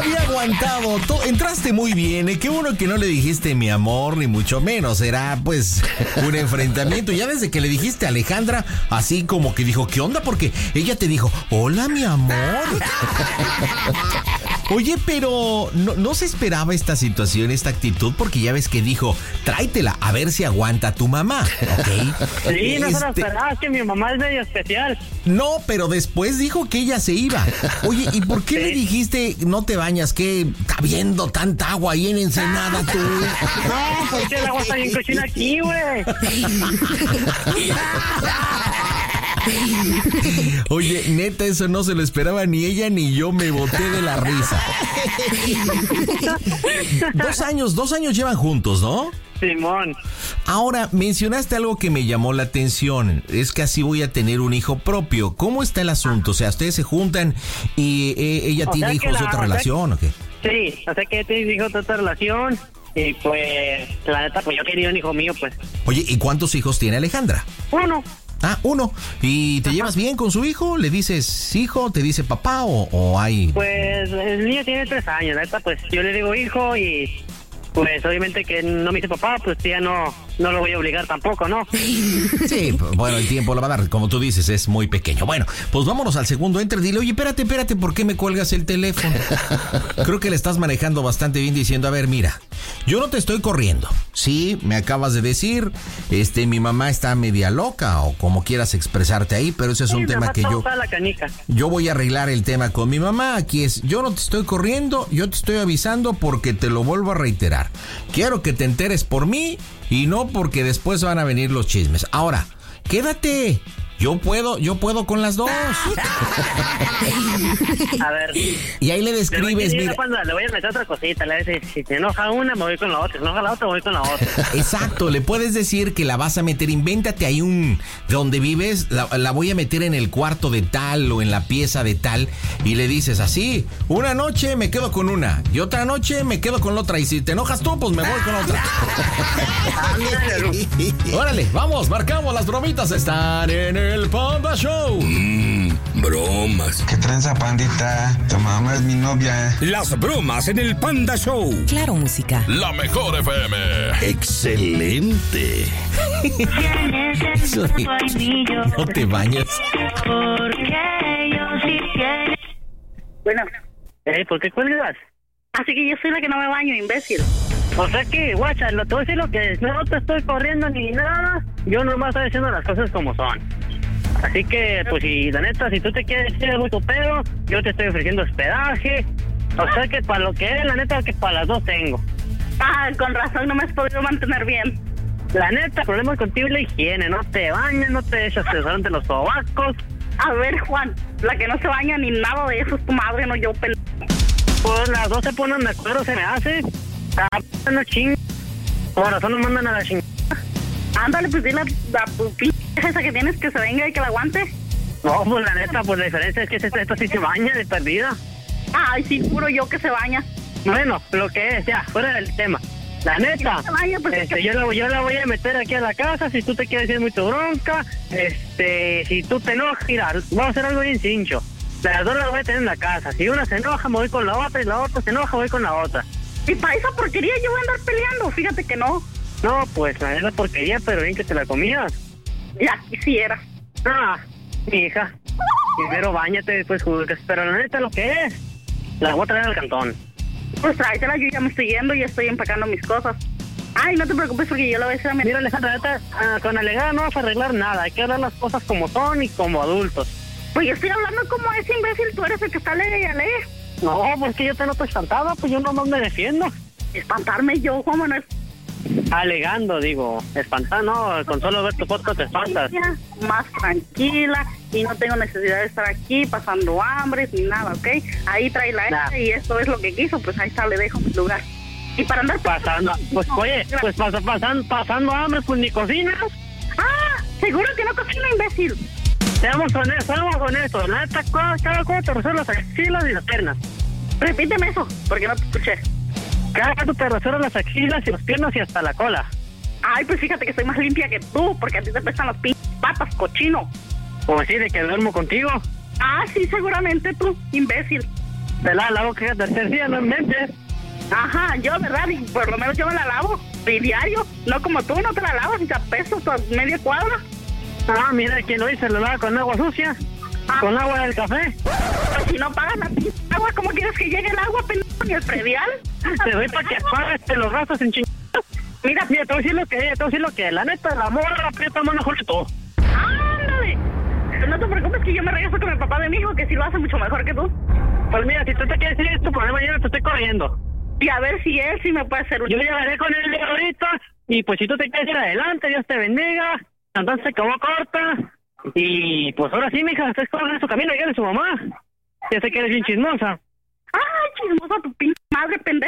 había aguantado. Entraste muy bien, ¿eh? Qué bueno que no le dijiste mi amor, ni mucho menos. Era, pues, un enfrentamiento. Ya desde que le dijiste a Alejandra, así como que dijo, ¿qué onda? Porque ella te dijo, hola, mi amor. Oye, pero no se esperaba esta situación, esta actitud, porque ya ves que dijo, tráetela, a ver si aguanta tu mamá, ¿ok? Sí, no se lo esperaba, es que mi mamá es medio especial. No, pero después dijo que ella se iba. Oye, ¿y por qué le dijiste no te bañas? ¿Qué? Está viendo tanta agua ahí en Ensenada, tú. No, porque el agua está bien cochina aquí, güey. Oye, neta, eso no se lo esperaba ni ella ni yo, me boté de la risa. 2 años llevan juntos, ¿no? Simón. Ahora, mencionaste algo que me llamó la atención, es que así voy a tener un hijo propio. ¿Cómo está el asunto? O sea, ¿ustedes se juntan y ella tiene hijos de otra relación o qué? Sí, o sea que tiene hijos de otra relación y pues, la neta, pues yo quería un hijo mío, pues. Oye, ¿y cuántos hijos tiene Alejandra? 1. Ah, 1. ¿Y te llevas bien con su hijo? ¿Le dices hijo? ¿Te dice papá o hay...? Pues el niño tiene 3 años, neta, pues yo le digo hijo y pues obviamente que no me dice papá, pues ya no lo voy a obligar tampoco, ¿no? Sí, bueno, el tiempo lo va a dar, como tú dices, es muy pequeño. Bueno, pues vámonos al segundo enter. Dile, oye, espérate, ¿por qué me cuelgas el teléfono? Creo que le estás manejando bastante bien diciendo, a ver, mira, yo no te estoy corriendo. Sí, me acabas de decir, mi mamá está media loca o como quieras expresarte ahí, pero ese es un tema que yo voy a arreglar el tema con mi mamá. Aquí es, yo no te estoy corriendo, yo te estoy avisando porque te lo vuelvo a reiterar. Quiero que te enteres por mí y no porque después van a venir los chismes. Ahora, quédate. Yo puedo con las dos. A ver. Y ahí le describes, mira. Cuando le voy a meter otra cosita, le voy a decir, si te enoja una, me voy con la otra. Si te enoja la otra, me voy con la otra. Exacto, le puedes decir que la vas a meter, invéntate ahí donde vives, la voy a meter en el cuarto de tal o en la pieza de tal, y le dices así, una noche me quedo con una, y otra noche me quedo con la otra, y si te enojas tú, pues me voy con otra. Órale, vamos, marcamos, las bromitas están en el Panda Show. Bromas. ¿Qué tranza, pandita? Tu mamá es mi novia. Las bromas en el Panda Show. Claro, música. La mejor FM. Excelente. No te bañes. Bueno. ¿Por qué cuelgas? Así que yo soy la que no me baño, imbécil. O sea que, guacha, te voy a decir lo que es. No te estoy corriendo ni nada. Yo nomás estoy diciendo las cosas como son. Así que, pues, si la neta, si tú te quieres decir algo tu pedo, yo te estoy ofreciendo hospedaje. O sea que para lo que es, la neta, que para las dos tengo. Ah, con razón no me has podido mantener bien. La neta, el problema contigo es la higiene. No te bañas, no te echas desodorante los sobacos. A ver, Juan, la que no se baña ni nada de eso es tu madre, no yo, Pues las dos se ponen de acuerdo, se me hace. No ching. Por razón nos mandan a la ching. Ándale, pues dile a tu esa que tienes que se venga y que la aguante. No, pues la neta, pues la diferencia es que esta sí se baña de perdida. Ay, sí, juro yo que se baña. Bueno, lo que es, ya, fuera del tema. La neta, se baña, pues yo la voy a meter aquí a la casa, si tú te quieres ir muy tu bronca, si tú te enojas, mira, vamos a hacer algo bien cincho. Las dos las voy a tener en la casa. Si una se enoja, me voy con la otra, y la otra se enoja, voy con la otra. Y para esa porquería yo voy a andar peleando, fíjate que no. No, pues la neta porquería, pero bien que te la comías. Ya quisiera. Ah, mi hija. Primero bañate, después juzgas. Pero la neta lo que es, la voy a traer al cantón. Pues tráetela, yo ya me estoy yendo y estoy empacando mis cosas. Ay, no te preocupes porque yo la voy a decir a mi... Mira, Alejandra, neta, con Alejandra no vas a arreglar nada. Hay que hablar las cosas como son y como adultos. Pues yo estoy hablando como ese imbécil, tú eres el que está alegre y alegre. No, pues que yo te noto espantada, pues yo nomás me defiendo. Espantarme yo, ¿cómo no es? Alegando, digo, espantar, no, con solo ver tu foto te espantas. Más tranquila y no tengo necesidad de estar aquí pasando hambre ni nada, ¿ok? Ahí trae la esta y esto es lo que quiso, pues ahí está, le dejo mi lugar. Y para andar pasando, pues no, oye, pues pasando hambre, pues ni cocinas. Ah, seguro que no cocina, imbécil. Seamos honestos, la neta, cada cosa te resuelve las axilas y las piernas. Repíteme eso, porque no te escuché. Cada cosa te resuelve las axilas y las piernas y hasta la cola. Ay, pues fíjate que estoy más limpia que tú, porque a ti te pesan las patas, cochino. Pues sí, de que duermo contigo. Ah, sí, seguramente tú, imbécil. Te la lavo que tercer día, no inventes. Ajá, yo, ¿verdad? Y por lo menos yo me la lavo diario. No como tú, no te la lavas y te apestas a media cuadra. Ah, mira, quien lo hizo, lo lava con agua sucia. Con agua del café. Pues si no pagas la agua, ¿cómo quieres que llegue el agua, pendejo, ni el predial? Te doy para que pagues los gastos en chingados. Mira, te voy a decir lo que, la neta, la morra aprieta más mejor que todo. ¡Ándale! No te preocupes que yo me regreso con el papá de mi hijo, que sí lo hace mucho mejor que tú. Pues mira, si tú te quieres decir tu problema, yo no te estoy corriendo. Y a ver si él sí me puede hacer un... Yo llegaré con él ahorita, y pues si tú te quieres ir adelante, Dios te bendiga. Entonces se acabó corta. Y pues ahora sí, mija, estás corriendo su camino, ya de su mamá. Ya sé que eres bien chismosa. ¡Ay, chismosa tu pinche madre, pendejo!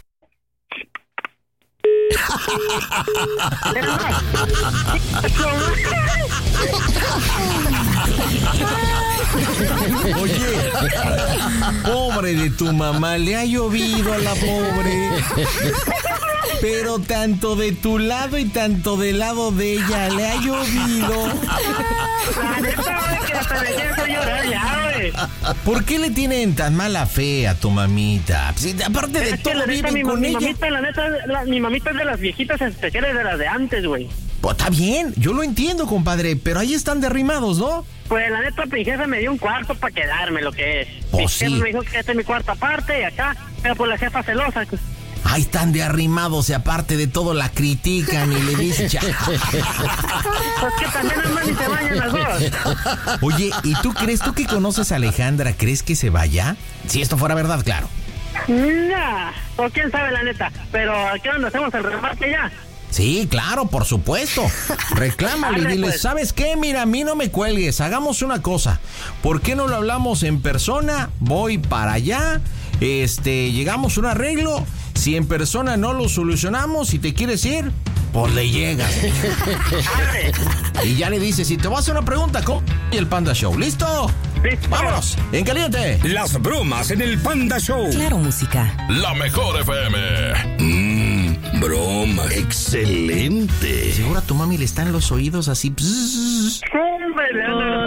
Oye, pobre de tu mamá, le ha llovido a la pobre. Pero tanto de tu lado y tanto del lado de ella, le ha llovido. La neta, que hasta me quiero llorar ya, güey. ¿Por qué le tienen tan mala fe a tu mamita? Si, aparte de Es que todo, la neta, viven con ella. mamita, la neta, mi mamita es de las viejitas especiales, de las de antes, güey. Pues está bien, yo lo entiendo, compadre, pero ahí están derrimados, ¿no? Pues la neta, mi jefe me dio un cuarto para quedarme, lo que es. Oh, Mi sí. jefe me dijo que este es mi cuarto aparte y acá, pero pues la jefa celosa. Ahí están de arrimados y aparte de todo la critican y le dicen... Pues que también andan y se bañan las dos. Oye, ¿y tú que conoces a Alejandra, crees que se vaya? Si esto fuera verdad, claro. Nah, o quién sabe la neta, pero ¿qué onda? ¿Hacemos el remate ya? Sí, claro, por supuesto. Reclámale y Dale, dile, pues. ¿sabes qué? Mira, a mí no me cuelgues, hagamos una cosa. ¿Por qué no lo hablamos en persona? Voy para allá, llegamos a un arreglo. Si en persona no lo solucionamos, si te quieres ir, pues le llegas. Y ya le dices, si te voy a hacer una pregunta, ¿cómo? Y el Panda Show, ¿listo? Listo. ¡Vámonos! ¡En caliente! Las bromas en el Panda Show. Claro, música. La mejor FM. Bromas. Excelente. Seguro a tu mami le están los oídos así. Hombre, le ando